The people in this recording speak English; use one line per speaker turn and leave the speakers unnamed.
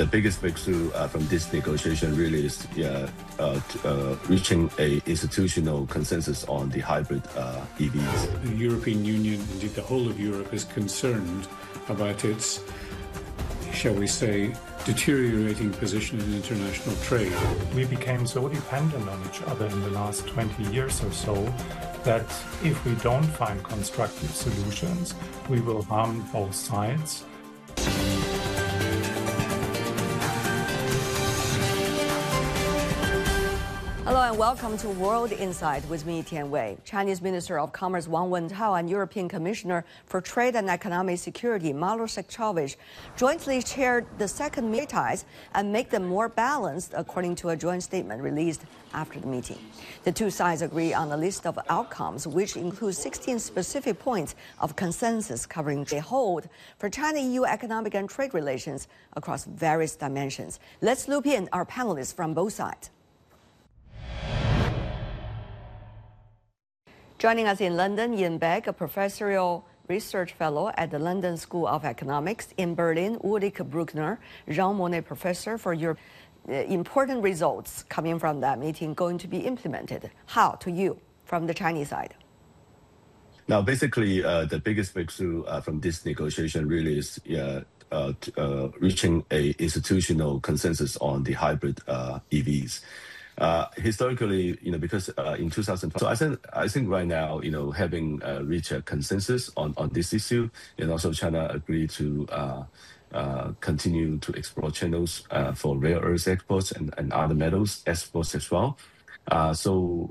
the biggest breakthrough from this negotiation really is reaching a institutional consensus on the hybrid EVs.
The European Union, indeed the whole of Europe, is concerned about its, shall we say, deteriorating position in international trade.
We became so dependent on each other in the last 20 years or so that if we don't find constructive solutions, we will harm both sides.
Hello and welcome to World Insight with me, Tian Wei. Chinese Minister of Commerce Wang Wentao and European Commissioner for Trade and Economic Security Maros Šefčovič jointly chaired the second meetings and make them more balanced, according to a joint statement released after the meeting. The two sides agree on a list of outcomes, which includes 16 specific points of consensus covering a hold for China-EU economic and trade relations across various dimensions. Let's loop in our panelists from both sides. Joining us in London, Ian Beck, a professorial research fellow at the London School of Economics. In Berlin, Ulrike Bruckner, Jean Monnet Professor for Europe. Important results coming from that meeting going to be implemented. How to you from the Chinese side?
Now, basically, the biggest breakthrough from this negotiation really is reaching a institutional consensus on the hybrid EVs. Historically, because in 2005, so I think right now, having reached a consensus on this issue, and also China agreed to continue to explore channels for rare earth exports and other metals exports as well. So